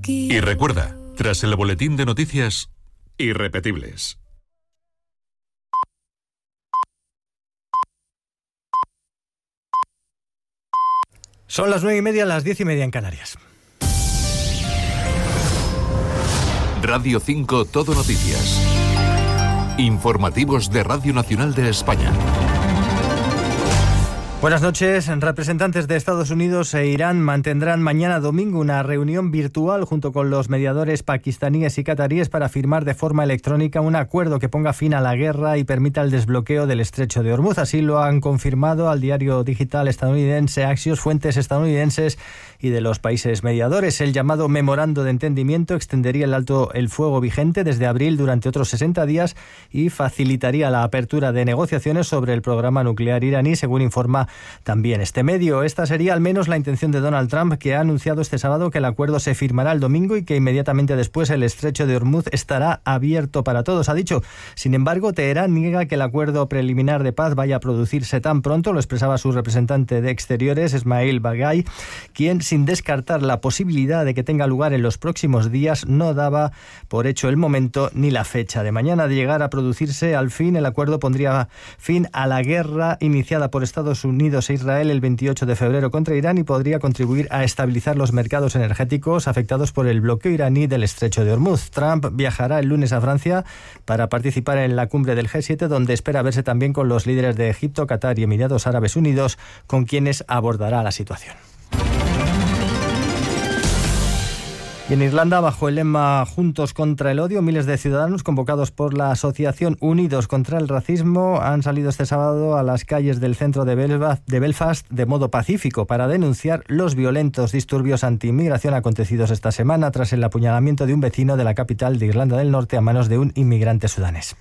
Y recuerda, tras el boletín de noticias, irrepetibles. Son las 9:30, las 10:30 en Canarias. Radio 5 Todo Noticias. Informativos de Radio Nacional de España. Buenas noches. Representantes de Estados Unidos e Irán mantendrán mañana domingo una reunión virtual junto con los mediadores pakistaníes y cataríes para firmar de forma electrónica un acuerdo que ponga fin a la guerra y permita el desbloqueo del estrecho de Hormuz. Así lo han confirmado al diario digital estadounidense Axios fuentes estadounidenses y de los países mediadores. El llamado memorando de entendimiento extendería el alto el fuego vigente desde abril durante otros 60 días y facilitaría la apertura de negociaciones sobre el programa nuclear iraní, según informa también este medio. Esta sería al menos la intención de Donald Trump, que ha anunciado este sábado que el acuerdo se firmará el domingo y que inmediatamente después el estrecho de Hormuz estará abierto para todos. Ha dicho, sin embargo, Teherán niega que el acuerdo preliminar de paz vaya a producirse tan pronto. Lo expresaba su representante de Exteriores, Esmail Bagay, quien, sin descartar la posibilidad de que tenga lugar en los próximos días, no daba por hecho el momento ni la fecha. De mañana de llegar a producirse al fin, el acuerdo pondría fin a la guerra iniciada por Estados Unidos e Israel el 28 de febrero contra Irán y podría contribuir a estabilizar los mercados energéticos afectados por el bloqueo iraní del estrecho de Hormuz. Trump viajará el lunes a Francia para participar en la cumbre del G7, donde espera verse también con los líderes de Egipto, Qatar y Emiratos Árabes Unidos, con quienes abordará la situación. Y en Irlanda, bajo el lema Juntos contra el odio, miles de ciudadanos convocados por la asociación Unidos contra el Racismo han salido este sábado a las calles del centro de Belfast de modo pacífico para denunciar los violentos disturbios anti-inmigración acontecidos esta semana tras el apuñalamiento de un vecino de la capital de Irlanda del Norte a manos de un inmigrante sudanés.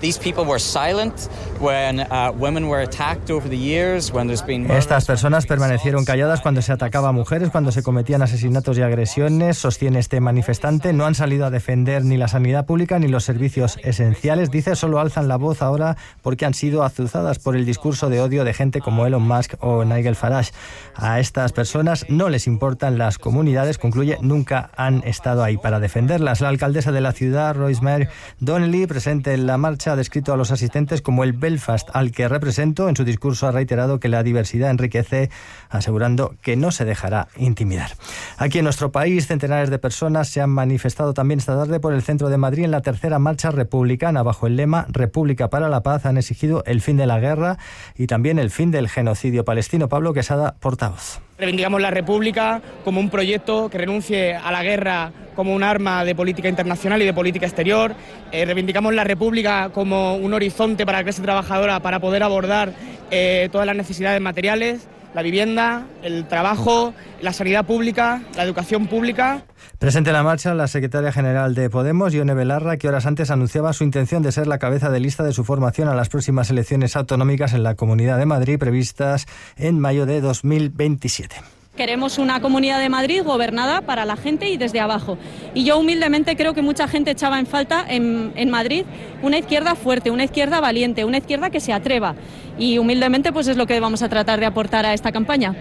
Estas personas permanecieron calladas cuando se atacaba a mujeres, cuando se cometían asesinatos y agresiones, sostiene este manifestante. No han salido a defender ni la sanidad pública ni los servicios esenciales. Dice, solo alzan la voz ahora porque han sido azuzadas por el discurso de odio de gente como Elon Musk o Nigel Farage. A estas personas no les importan las comunidades, concluye, nunca han estado ahí para defenderlas. La alcaldesa de la ciudad, Rosemary Donnelly, presente en la marcha, ha descrito a los asistentes como el Belfast al que represento. En su discurso ha reiterado que la diversidad enriquece, asegurando que no se dejará intimidar. Aquí en nuestro país, centenares de personas se han manifestado también esta tarde por el centro de Madrid en la tercera marcha republicana. Bajo el lema República para la Paz han exigido el fin de la guerra y también el fin del genocidio palestino. Pablo Quesada, portavoz. Reivindicamos la República como un proyecto que renuncie a la guerra como un arma de política internacional y de política exterior. Reivindicamos la República como un horizonte para la clase trabajadora para poder abordar todas las necesidades materiales, la vivienda, el trabajo, la sanidad pública, la educación pública. Presente en la marcha la secretaria general de Podemos, Ione Belarra, que horas antes anunciaba su intención de ser la cabeza de lista de su formación a las próximas elecciones autonómicas en la Comunidad de Madrid, previstas en mayo de 2027. Queremos una Comunidad de Madrid gobernada para la gente y desde abajo. Y yo humildemente creo que mucha gente echaba en falta en Madrid una izquierda fuerte, una izquierda valiente, una izquierda que se atreva. Y humildemente pues es lo que vamos a tratar de aportar a esta campaña.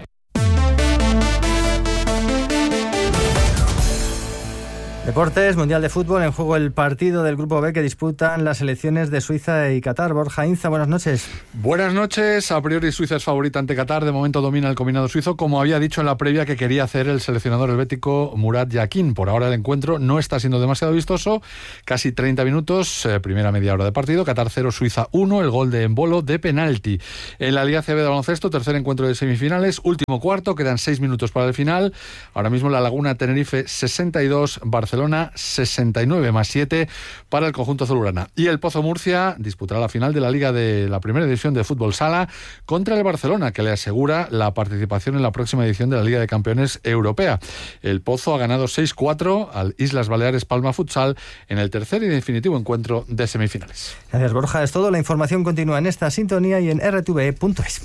Deportes, Mundial de Fútbol, en juego el partido del Grupo B que disputan las selecciones de Suiza y Qatar. Borja Inza, buenas noches. Buenas noches. A priori Suiza es favorita ante Qatar. De momento domina el combinado suizo, como había dicho en la previa que quería hacer el seleccionador helvético Murat Yakin. Por ahora el encuentro no está siendo demasiado vistoso. Casi 30 minutos, primera media hora de partido. Qatar 0, Suiza 1, el gol de Embolo de penalti. En la Liga CB de baloncesto, tercer encuentro de semifinales, último cuarto, quedan 6 minutos para el final. Ahora mismo La Laguna Tenerife 62, Barcelona 69 más 7 para el conjunto azulgrana. Y el Pozo Murcia disputará la final de la Liga de la Primera División de Fútbol Sala contra el Barcelona, que le asegura la participación en la próxima edición de la Liga de Campeones Europea. El Pozo ha ganado 6-4 al Islas Baleares Palma Futsal en el tercer y definitivo encuentro de semifinales. Gracias, Borja. Es todo. La información continúa en esta sintonía y en rtve.es.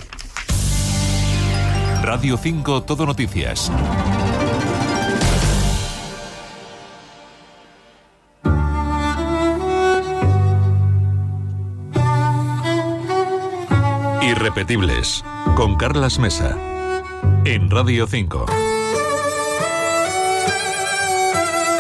Radio 5 Todo Noticias. Irrepetibles, con Carlas Mesa, en Radio 5.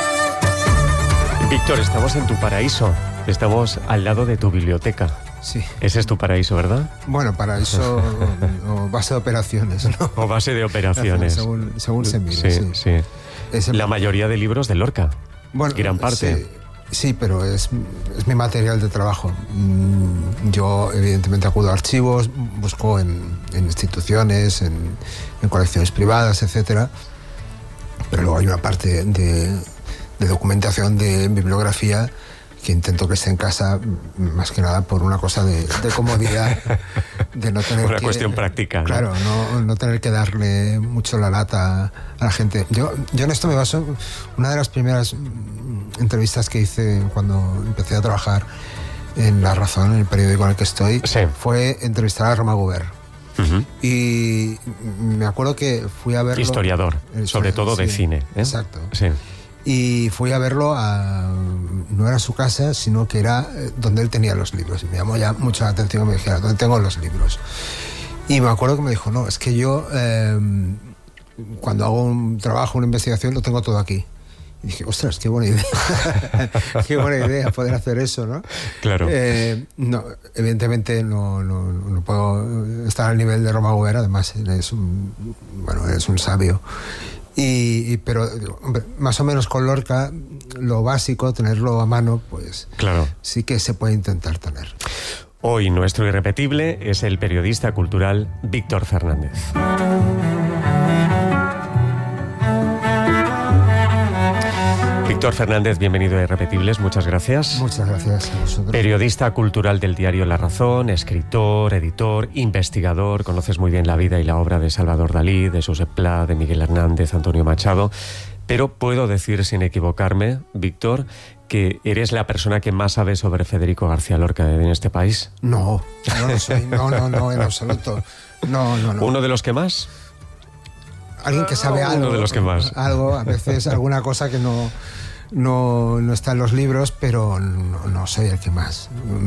Víctor, estamos en tu paraíso. Estamos al lado de tu biblioteca. Sí. Ese es tu paraíso, ¿verdad? Bueno, paraíso o base de operaciones, ¿no? O base de operaciones. Según se mire, sí. La mayoría de libros de Lorca. Bueno, gran parte. Sí, pero es mi material de trabajo. Yo, evidentemente, acudo a archivos, busco en instituciones, en colecciones privadas, etcétera. Pero luego hay una parte de documentación, de bibliografía, que intento que esté en casa, más que nada por una cosa de comodidad, de no tener una cuestión práctica, ¿no? Claro, no tener que darle mucho la lata a la gente. Yo en esto me baso. Una de las primeras entrevistas que hice cuando empecé a trabajar en La Razón, en el periódico en el que estoy, fue entrevistar a Romà Gubern. Uh-huh. Y me acuerdo que fui a verlo... Historiador, sobre todo de cine. Exacto. Sí. Y fui a verlo no era su casa, sino que era donde él tenía los libros. Y me llamó ya mucho la atención que me dijera, ¿dónde tengo los libros? Y me acuerdo que me dijo, no, es que yo cuando hago un trabajo, una investigación, lo tengo todo aquí. Y dije, ostras, qué buena idea. Qué buena idea poder hacer eso, ¿no? Claro. No, evidentemente no puedo estar al nivel de Romà Gubern, además eres un sabio. Pero, hombre, más o menos con Lorca, lo básico, tenerlo a mano, pues claro, sí que se puede intentar tener. Hoy nuestro irrepetible es el periodista cultural Víctor Fernández. Víctor Fernández, bienvenido a Irrepetibles, muchas gracias. Muchas gracias a vosotros. Periodista cultural del diario La Razón, escritor, editor, investigador, conoces muy bien la vida y la obra de Salvador Dalí, de Josep Pla, de Miguel Hernández, Antonio Machado, pero puedo decir sin equivocarme, Víctor, que eres la persona que más sabe sobre Federico García Lorca en este país. No lo soy, no, en absoluto. No. ¿Uno de los que más? Alguien que sabe algo. Uno de los que más. Algo, a veces alguna cosa que no está en los libros, pero no soy el que más.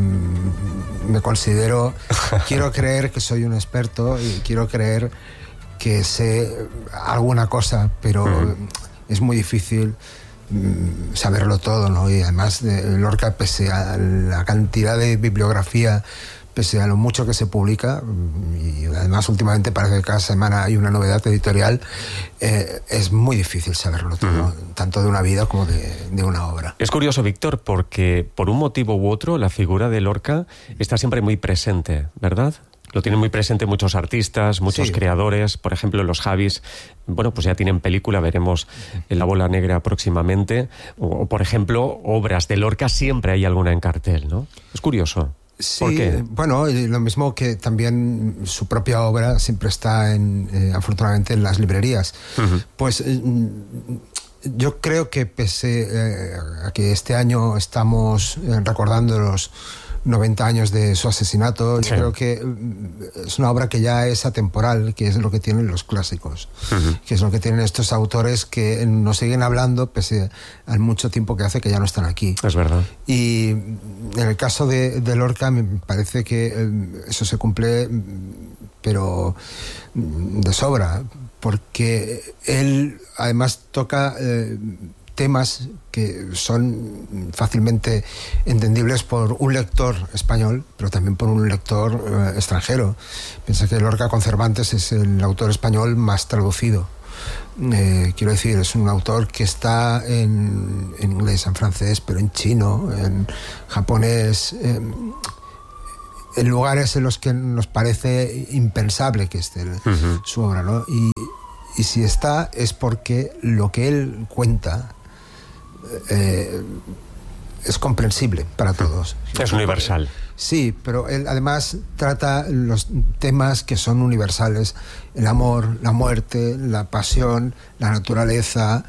Me considero, quiero creer que soy un experto y quiero creer que sé alguna cosa, pero es muy difícil saberlo todo, ¿no? Y además Lorca, pese a la cantidad de bibliografía, pese a lo mucho que se publica, y además últimamente parece que cada semana hay una novedad editorial, es muy difícil saberlo todo, tanto de una vida como de una obra. Es curioso, Víctor, porque por un motivo u otro la figura de Lorca está siempre muy presente, ¿verdad? Lo tienen muy presente muchos artistas, muchos creadores, por ejemplo los Javis, bueno, pues ya tienen película, veremos La Bola Negra próximamente, o por ejemplo, obras de Lorca siempre hay alguna en cartel, ¿no? Es curioso. Sí, ¿por qué? Bueno, lo mismo que también su propia obra siempre está afortunadamente en las librerías. Pues yo creo que pese a que este año estamos recordando los 90 años de su asesinato, yo creo que es una obra que ya es atemporal, que es lo que tienen los clásicos, que es lo que tienen estos autores que nos siguen hablando pese al mucho tiempo que hace que ya no están aquí. Es verdad. Y en el caso de Lorca me parece que eso se cumple, pero de sobra, porque él además toca temas que son fácilmente entendibles por un lector español, pero también por un lector extranjero. Piensa que Lorca con Cervantes es el autor español más traducido. Quiero decir, es un autor que está en inglés, en francés, pero en chino, en japonés, en lugares en los que nos parece impensable que esté su obra, ¿no? Y si está, es porque lo que él cuenta es comprensible para todos. Es universal. Sí, pero él además trata los temas que son universales: el amor, la muerte, la pasión, la naturaleza,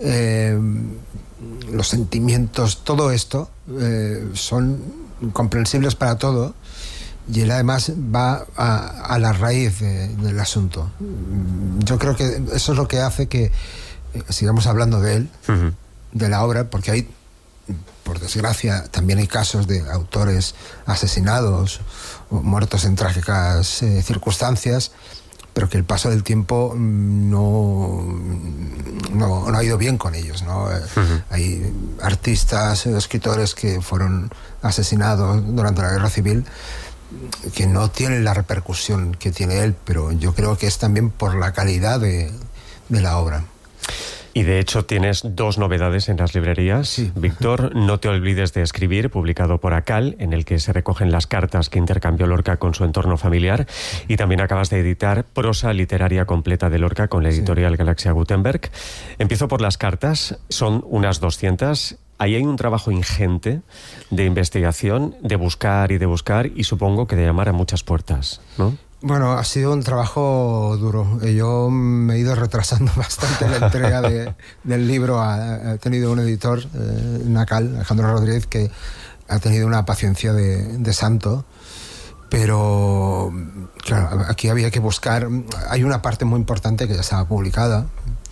los sentimientos, todo esto son comprensibles para todo, y él además va a la raíz del asunto. Yo creo que eso es lo que hace que sigamos hablando de él, de la obra, porque hay, por desgracia, también hay casos de autores asesinados o muertos en trágicas circunstancias, pero que el paso del tiempo no ha ido bien con ellos, ¿no? Hay artistas, escritores que fueron asesinados durante la Guerra Civil que no tienen la repercusión que tiene él, pero yo creo que es también por la calidad de la obra. Y de hecho tienes 2 novedades en las librerías. Sí. Víctor, No te olvides de escribir, publicado por ACAL, en el que se recogen las cartas que intercambió Lorca con su entorno familiar. Y también acabas de editar Prosa literaria completa de Lorca con la editorial Galaxia Gutenberg. Empiezo por las cartas, son unas 200. Ahí hay un trabajo ingente de investigación, de buscar, y supongo que de llamar a muchas puertas, ¿no? Bueno, ha sido un trabajo duro. Yo me he ido retrasando bastante la entrega del libro. Ha tenido un editor, Nacal, Alejandro Rodríguez, que ha tenido una paciencia de santo. Pero, claro, aquí había que buscar... Hay una parte muy importante que ya estaba publicada.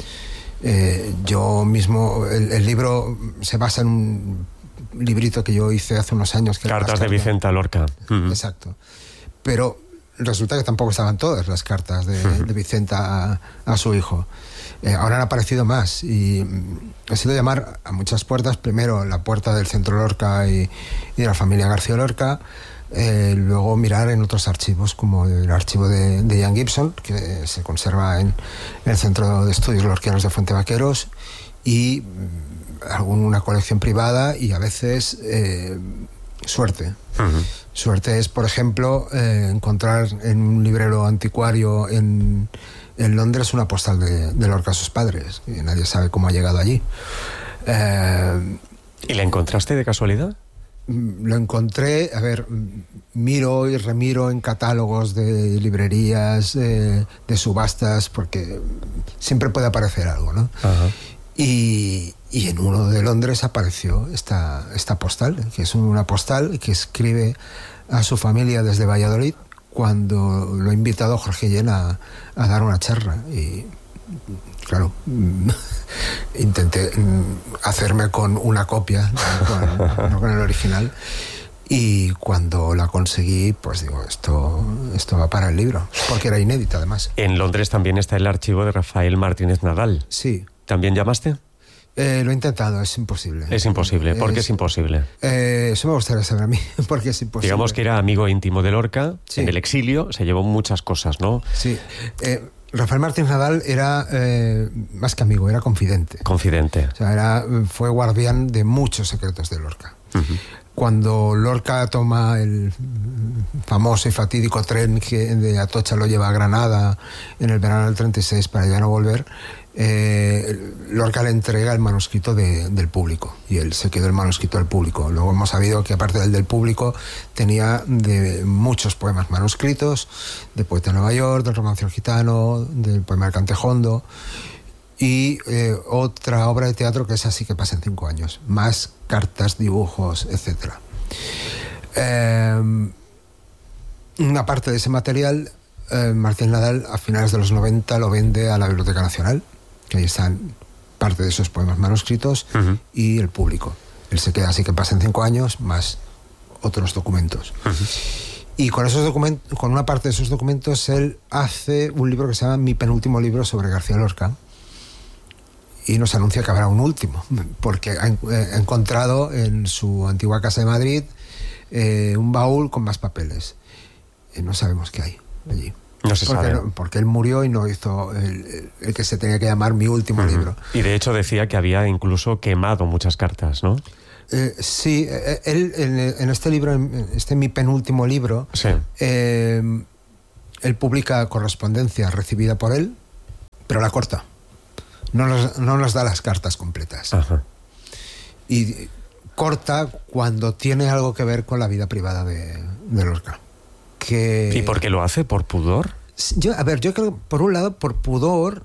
Yo mismo... El libro se basa en un librito que yo hice hace unos años. Que Cartas de Vicenta Lorca. Exacto. Pero... resulta que tampoco estaban todas las cartas de Vicenta a su hijo. Ahora han aparecido más y ha sido llamar a muchas puertas. Primero la puerta del Centro Lorca y de la familia García Lorca. Luego mirar en otros archivos, como el archivo de Ian Gibson, que se conserva en el Centro de Estudios Lorquianos de Fuente Vaqueros, y alguna colección privada, y a veces suerte. Suerte es, por ejemplo, encontrar en un librero anticuario en Londres una postal de Lorca a sus padres, y nadie sabe cómo ha llegado allí. ¿Y la encontraste de casualidad? Lo encontré, miro y remiro en catálogos de librerías, de subastas, porque siempre puede aparecer algo, ¿no? Ajá. Y en uno de Londres apareció esta postal, que es una postal que escribe a su familia desde Valladolid cuando lo ha invitado Jorge Guillén a dar una charla. Y claro, intenté hacerme con una copia, no con el original. Y cuando la conseguí, pues digo, esto va para el libro, porque era inédita además. En Londres también está el archivo de Rafael Martínez Nadal. Sí. ¿También llamaste? Lo he intentado, es imposible. Es imposible. ¿Por qué es imposible? Eso me gustaría saber a mí, porque es imposible. Digamos que era amigo íntimo de Lorca, sí. En el exilio se llevó muchas cosas, ¿no? Sí. Rafael Martínez Nadal era más que amigo, era confidente. Confidente. O sea, fue guardián de muchos secretos de Lorca. Uh-huh. Cuando Lorca toma el famoso y fatídico tren que de Atocha lo lleva a Granada en el verano del 36 para ya no volver, Lorca le entrega el manuscrito del público, y él se quedó el manuscrito del público. Luego hemos sabido que aparte del público tenía de muchos poemas manuscritos, de Poeta de Nueva York, del Romancio Gitano, del poema del Cantejondo, y otra obra de teatro que es Así que pasen 5 años, más cartas, dibujos, etc. Una parte de ese material, Martín Nadal a finales de los 90 lo vende a la Biblioteca Nacional, que ahí están parte de esos poemas manuscritos, uh-huh. Y el público. Él se queda Así que pasen 5 años, más otros documentos. Uh-huh. Y con esos documentos, con una parte de esos documentos, él hace un libro que se llama Mi penúltimo libro sobre García Lorca, y nos anuncia que habrá un último, porque ha encontrado en su antigua casa de Madrid un baúl con más papeles. No sabemos qué hay allí. No se sabe. Porque él murió y no hizo el que se tenía que llamar Mi último uh-huh. libro. Y de hecho decía que había incluso quemado muchas cartas, ¿no? Sí, él en este libro, en Mi penúltimo libro, sí. Él publica correspondencia recibida por él, pero la corta. No nos da las cartas completas. Ajá. Y corta cuando tiene algo que ver con la vida privada de Lorca. ¿Y por qué lo hace? ¿Por pudor? Yo creo que por un lado por pudor,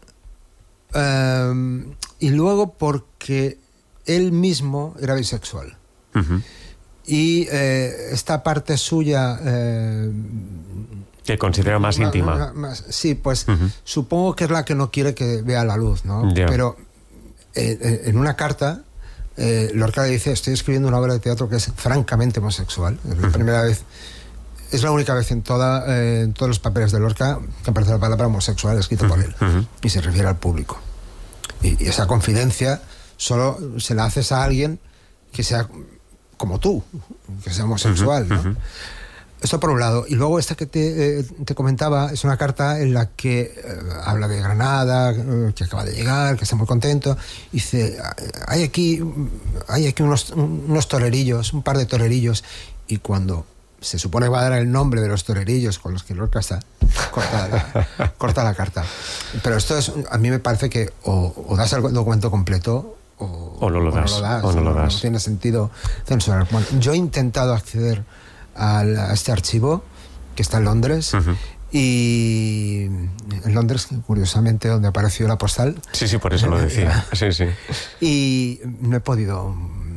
y luego porque él mismo era bisexual. Uh-huh. Y esta parte suya... que considera más íntima. Sí, pues uh-huh. Supongo que es la que no quiere que vea la luz, ¿no? Yeah. Pero en una carta, Lorca le dice: estoy escribiendo una obra de teatro que es francamente homosexual. Es la primera vez es la única vez en todos los papeles de Lorca que aparece la palabra homosexual escrita por él, y se refiere al público. Y esa confidencia solo se la haces a alguien que sea como tú, que sea homosexual, ¿no? Esto por un lado. Y luego esta que te comentaba es una carta en la que habla de Granada, que acaba de llegar, que está muy contento. Dice, hay aquí unos torerillos, un par de torerillos, y cuando se supone que va a dar el nombre de los torerillos con los que Lorca está, corta la carta. Pero esto a mí me parece que o das el documento completo o no lo das. No tiene sentido censurar. Bueno, yo he intentado acceder a este archivo que está en Londres, y en Londres, curiosamente, donde apareció la postal. Sí, por eso lo decía. Sí. Y no he podido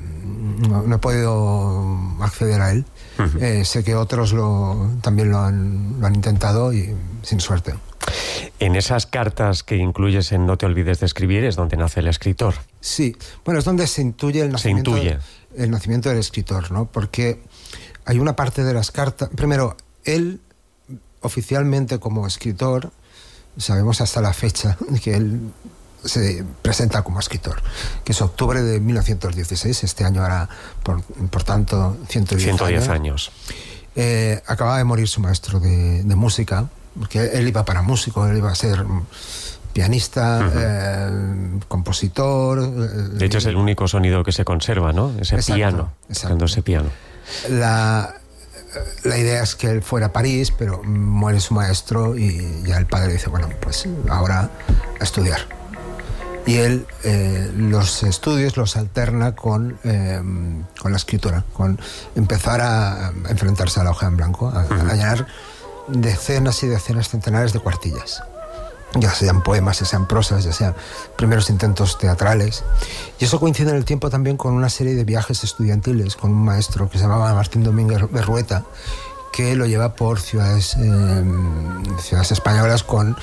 acceder a él. Sé que otros también lo han intentado y sin suerte. En esas cartas que incluyes en No te olvides de escribir es donde nace el escritor. Sí, bueno, es donde se intuye el nacimiento del escritor, ¿no? Porque hay una parte de las cartas... Primero, él, oficialmente como escritor, sabemos hasta la fecha que él se presenta como escritor, que es octubre de 1916, este año hará, por tanto, 110 años. Acaba de morir su maestro de música, porque él iba para músico, él iba a ser pianista, compositor... De hecho, es el único sonido que se conserva, ¿no? Ese piano, tocando ese piano. La idea es que él fuera a París, pero muere su maestro y ya el padre dice, bueno, pues ahora a estudiar. Y él los estudios los alterna con la escritura, con empezar a enfrentarse a la hoja en blanco, a llenar decenas y decenas, centenares de cuartillas. Ya sean poemas, ya sean prosas, ya sean primeros intentos teatrales. Y eso coincide en el tiempo también con una serie de viajes estudiantiles con un maestro que se llamaba Martín Domínguez Berrueta, que lo lleva por ciudades españolas con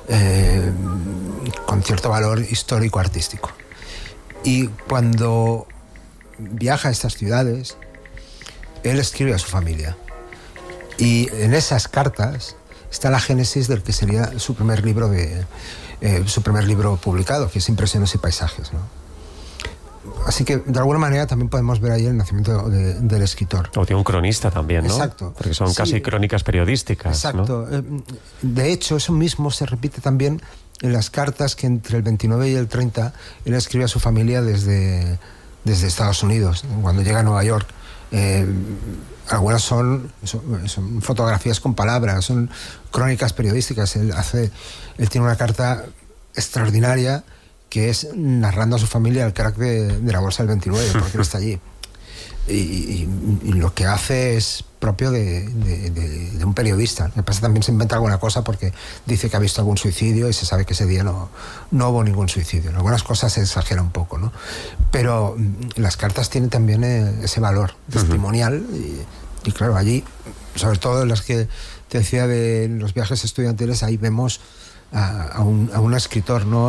cierto valor histórico-artístico. Y cuando viaja a estas ciudades, él escribe a su familia. Y en esas cartas está la génesis del que sería su primer libro publicado, que es Impresiones y Paisajes, ¿no? Así que de alguna manera también podemos ver ahí el nacimiento del escritor. O de un cronista también, ¿no? Exacto. Porque son casi crónicas periodísticas. Exacto. ¿No? De hecho, eso mismo se repite también en las cartas que entre el 29 y el 30 él escribe a su familia desde Estados Unidos, cuando llega a Nueva York. Algunas son fotografías con palabras, son crónicas periodísticas. Él tiene una carta extraordinaria que es narrando a su familia el crack de la bolsa del 29, porque él está allí. Y lo que hace es propio de un periodista. Lo que pasa, también se inventa alguna cosa porque dice que ha visto algún suicidio y se sabe que ese día no hubo ningún suicidio. En algunas cosas se exagera un poco, ¿no? Pero las cartas tienen también ese valor testimonial y claro, allí, sobre todo en las que te decía de los viajes estudiantiles, ahí vemos a un escritor, no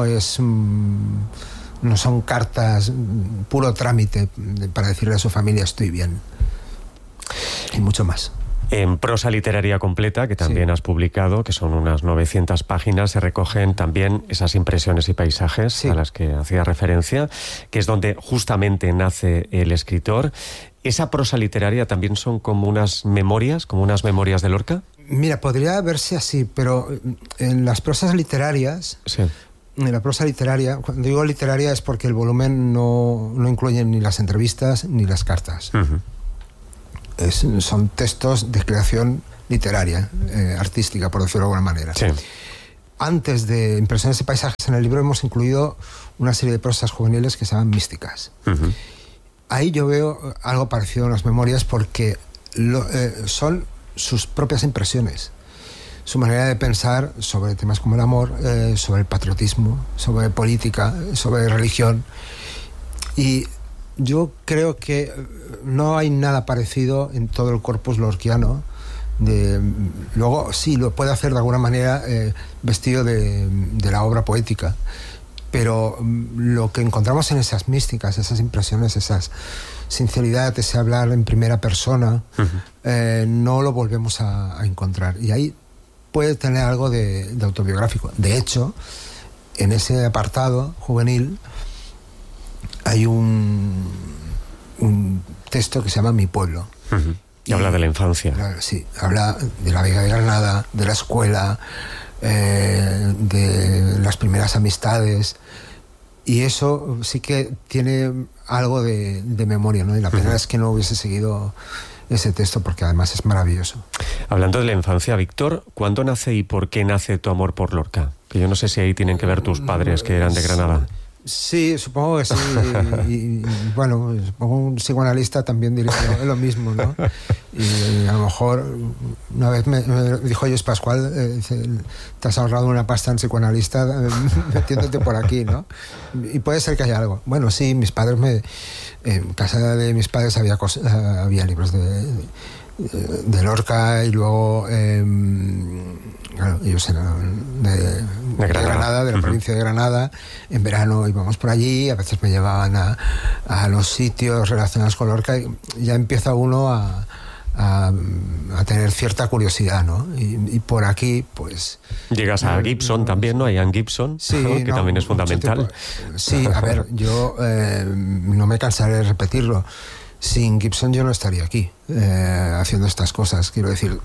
son cartas puro trámite para decirle a su familia estoy bien, y mucho más. En prosa literaria completa, que también has publicado, que son unas 900 páginas, se recogen también esas impresiones y paisajes a las que hacía referencia, que es donde justamente nace el escritor. ¿Esa prosa literaria también son como unas memorias de Lorca? Mira, podría verse así, pero en las prosas literarias... Sí. En la prosa literaria, cuando digo literaria es porque el volumen no incluye ni las entrevistas ni las cartas. Son textos de creación literaria, artística, por decirlo de alguna manera. Sí. Antes de Impresiones y Paisajes, en el libro hemos incluido una serie de prosas juveniles que se llaman místicas. Ahí yo veo algo parecido a las memorias porque son sus propias impresiones. Su manera de pensar sobre temas como el amor, sobre el patriotismo, sobre política, sobre religión. Y yo creo que no hay nada parecido en todo el corpus lorquiano. Luego sí, lo puede hacer de alguna manera vestido de la obra poética. pero lo que encontramos en esas místicas, esas impresiones, esas sinceridad, ese hablar en primera persona, no lo volvemos a encontrar. Y ahí puede tener algo de autobiográfico. De hecho, en ese apartado juvenil hay un texto que se llama Mi pueblo. Y habla de la infancia. Sí, habla de la Vega de Granada, de la escuela, de las primeras amistades, y eso sí que tiene algo de memoria, ¿no? Y la pena es que no hubiese seguido ese texto, porque además es maravilloso. Hablando de la infancia, Víctor, ¿cuándo nace y por qué nace tu amor por Lorca? Que yo no sé si ahí tienen que ver tus padres, que eran de Granada. Sí, supongo que sí. Y bueno, supongo un psicoanalista también diría lo mismo, ¿no? Y a lo mejor una vez me dijo Luis Pascual, te has ahorrado una pasta en psicoanalista metiéndote por aquí, ¿no? Y puede ser que haya algo. Bueno, sí, mis padres en casa de mis padres había libros de Lorca, y luego claro, ellos eran de Granada, de la provincia de Granada. En verano íbamos por allí, a veces me llevaban a los sitios relacionados con Lorca, y ya empieza uno a tener cierta curiosidad, ¿no? Y por aquí, pues... Llegas a Gibson también, ¿no? A Ian Gibson, sí, ¿no? Que también es fundamental. Sí, a ver, yo no me cansaré de repetirlo. Sin Gibson yo no estaría aquí haciendo estas cosas. Quiero decir,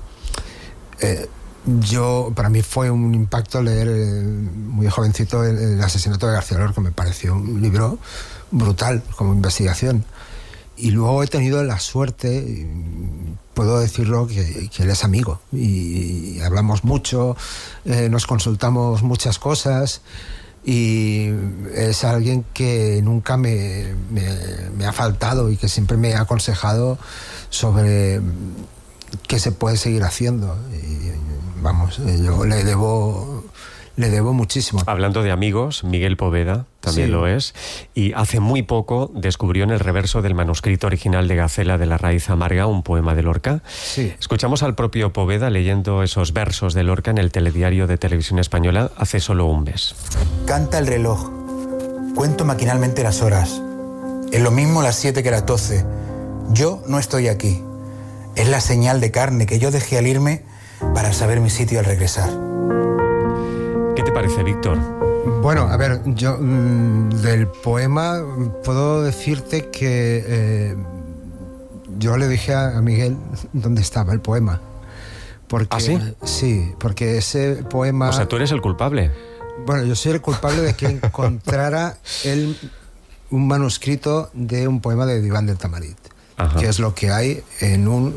para mí fue un impacto leer muy jovencito el asesinato de García Lorca. Me pareció un libro brutal como investigación. Y luego he tenido la suerte, puedo decirlo, que él es amigo. Y hablamos mucho, nos consultamos muchas cosas. Y es alguien que nunca me ha faltado y que siempre me ha aconsejado sobre qué se puede seguir haciendo. Y vamos, yo le debo muchísimo. Hablando de amigos, Miguel Poveda también Sí. lo es, y hace muy poco descubrió en el reverso del manuscrito original de Gacela de la raíz amarga un poema de Lorca. Sí. Escuchamos al propio Poveda leyendo esos versos de Lorca en el telediario de Televisión Española hace solo un mes. Canta el reloj, cuento maquinalmente las horas. Es lo mismo las 7 que las 12. Yo no estoy aquí. Es la señal de carne que yo dejé al irme para saber mi sitio al regresar. ¿Qué te parece, Víctor? Bueno, a ver, yo del poema puedo decirte que yo le dije a Miguel dónde estaba el poema. Porque, ¿Ah, sí? Sí, porque ese poema... O sea, tú eres el culpable. Bueno, yo soy el culpable de que encontrara él un manuscrito de un poema de Iván del Tamarit, Ajá. que es lo que hay en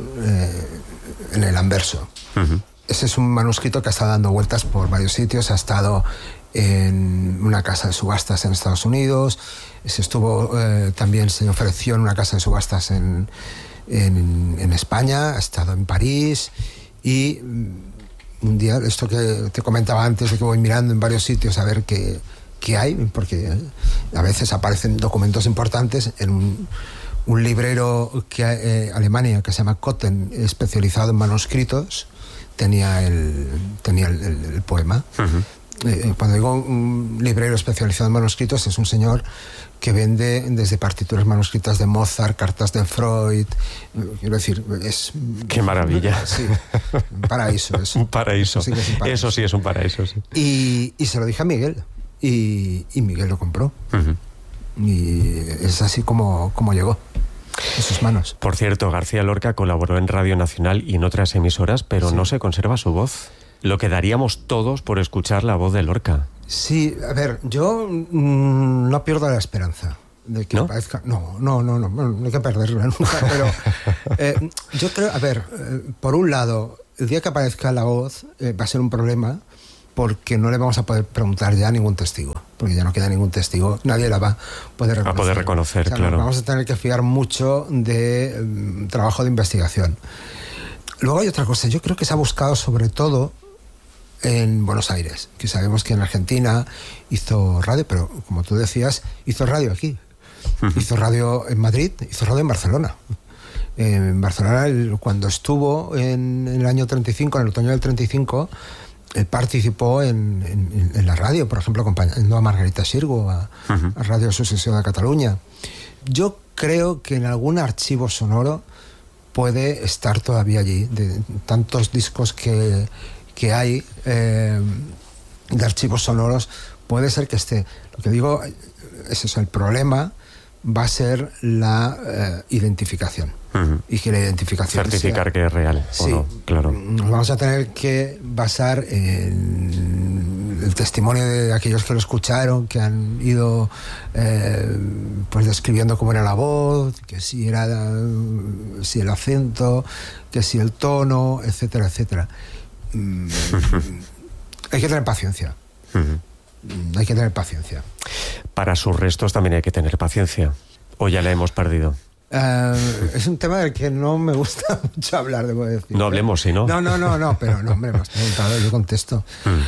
el anverso. Uh-huh. Ese es un manuscrito que ha estado dando vueltas por varios sitios, ha estado en una casa de subastas en Estados Unidos, también se ofreció en una casa de subastas en España, ha estado en París, y un día, esto que te comentaba antes, de que voy mirando en varios sitios a ver qué hay, porque a veces aparecen documentos importantes en un librero Alemania que se llama Kotten, especializado en manuscritos, tenía el poema. Uh-huh. Cuando digo un librero especializado en manuscritos, es un señor que vende desde partituras manuscritas de Mozart, cartas de Freud. Quiero decir, es... ¡Qué maravilla! Sí, un paraíso. Eso. Un paraíso. Eso sí que es un paraíso. Eso sí es un paraíso, sí. Y se lo dije a Miguel, y Miguel lo compró. Uh-huh. Y es así como llegó en sus manos. Por cierto, García Lorca colaboró en Radio Nacional y en otras emisoras, pero sí, no se conserva su voz. Lo que daríamos todos por escuchar la voz de Lorca. Sí, a ver, yo no pierdo la esperanza de que aparezca. No hay que perderla nunca, pero yo creo, a ver, por un lado, el día que aparezca la voz va a ser un problema, porque no le vamos a poder preguntar ya a ningún testigo, porque ya no queda ningún testigo, nadie la va a poder reconocer. A poder reconocer, o sea, claro. Vamos a tener que fiar mucho de trabajo de investigación. Luego hay otra cosa, yo creo que se ha buscado sobre todo en Buenos Aires, que sabemos que en Argentina hizo radio, pero como tú decías, hizo radio aquí. Uh-huh. Hizo radio en Madrid, hizo radio en Barcelona. En Barcelona, cuando estuvo en el año 35, en el otoño del 35, Él participó en la radio, por ejemplo, acompañando a Margarita Xirgu a Radio Sucesión de Cataluña. Yo creo que en algún archivo sonoro puede estar todavía allí, de tantos discos que hay de archivos sonoros, puede ser que esté. Lo que digo es eso, el problema va a ser la identificación. Y que la identificación certificar que es real, sí, o no, claro. Nos vamos a tener que basar en el testimonio de aquellos que lo escucharon, que han ido pues describiendo cómo era la voz, que si el acento, que si el tono, etcétera, etcétera. Hay que tener paciencia. Hay que tener paciencia. Para sus restos también hay que tener paciencia. ¿O ya la hemos perdido? Es un tema del que no me gusta mucho hablar, debo decir. No hablemos, ¿sí, no? No, pero no, hombre, me has preguntado, yo contesto.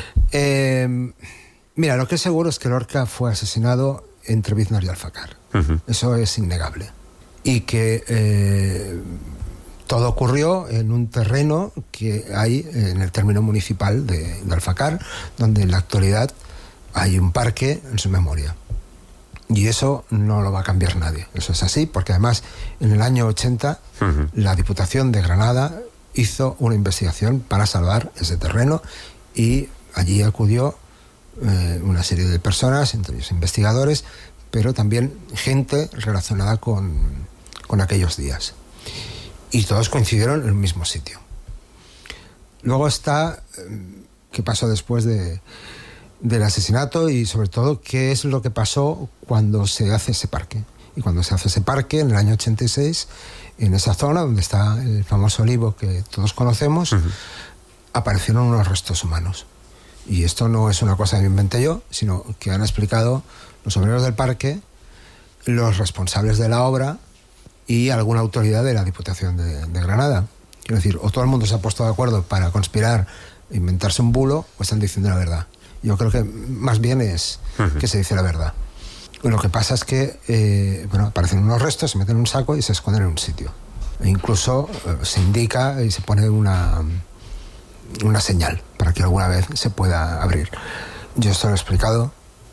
Mira, lo que es seguro es que Lorca fue asesinado entre Biznar y Alfacar. Eso es innegable. Y que todo ocurrió en un terreno que hay en el término municipal de Alfacar, donde en la actualidad hay un parque en su memoria. Y eso no lo va a cambiar nadie. Eso es así, porque además en el año 80 la Diputación de Granada hizo una investigación para salvar ese terreno y allí acudió una serie de personas, entre ellos investigadores, pero también gente relacionada con aquellos días. Y todos coincidieron en el mismo sitio. Luego está qué pasó después del asesinato y sobre todo qué es lo que pasó cuando se hace ese parque. Y cuando se hace ese parque en el año 86, en esa zona donde está el famoso olivo que todos conocemos, aparecieron unos restos humanos. Y esto no es una cosa que inventé yo, sino que han explicado los obreros del parque, los responsables de la obra y alguna autoridad de la Diputación de Granada. Quiero decir, o todo el mundo se ha puesto de acuerdo para conspirar e inventarse un bulo, o están diciendo la verdad. Yo creo que más bien es que se dice la verdad. Lo que pasa es que aparecen unos restos, se meten en un saco y se esconden en un sitio. E incluso se indica y se pone una señal para que alguna vez se pueda abrir. Yo esto lo he explicado.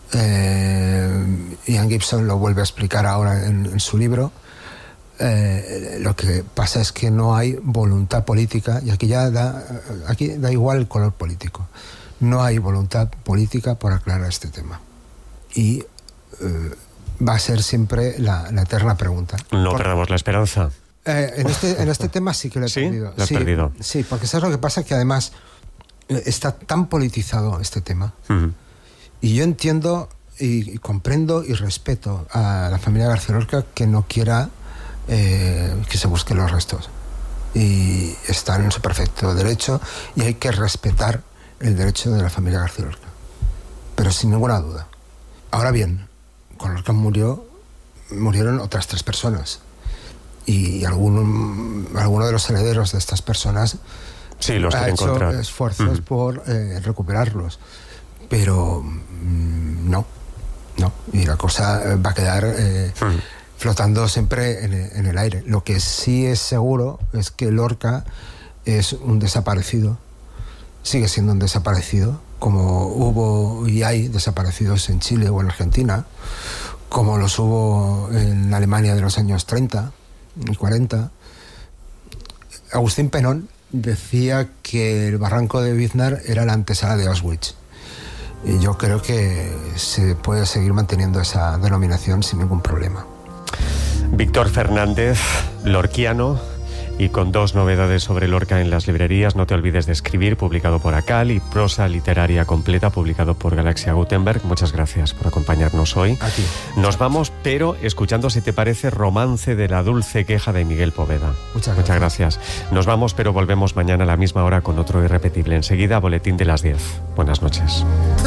Ian Gibson lo vuelve a explicar ahora en su libro. Lo que pasa es que no hay voluntad política, y aquí da igual el color político. No hay voluntad política por aclarar este tema. Y va a ser siempre la eterna pregunta. No perdamos la esperanza. En este tema sí que lo he perdido. ¿Lo has perdido? Sí, porque ¿sabes lo que pasa? Que además está tan politizado este tema. Y yo entiendo y comprendo y respeto a la familia García Lorca que no quiera que se busquen los restos. Y están en su perfecto derecho y hay que respetar el derecho de la familia García Lorca, pero sin ninguna duda. Ahora bien, con Lorca murieron otras 3 personas y alguno de los herederos de estas personas los ha hecho encontrar esfuerzos por recuperarlos, pero no, y la cosa va a quedar flotando siempre en el aire. Lo que sí es seguro es que Lorca es un desaparecido. Sigue siendo un desaparecido, como hubo y hay desaparecidos en Chile o en Argentina, como los hubo en Alemania de los años 30 y 40. Agustín Penón decía que el barranco de Biznar era la antesala de Auschwitz. Y yo creo que se puede seguir manteniendo esa denominación sin ningún problema. Víctor Fernández, lorquiano, y con 2 novedades sobre Lorca en las librerías. No te olvides de escribir, publicado por ACAL, y Prosa literaria completa, publicado por Galaxia Gutenberg. Muchas gracias por acompañarnos hoy. A ti. Nos vamos, pero escuchando, si te parece, Romance de la dulce queja de Miguel Poveda. Muchas gracias. Nos vamos, pero volvemos mañana a la misma hora con otro irrepetible. Enseguida, boletín de las 10. Buenas noches.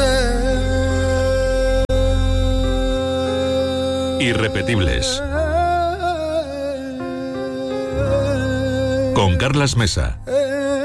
Irrepetibles. Con Carlas Mesa.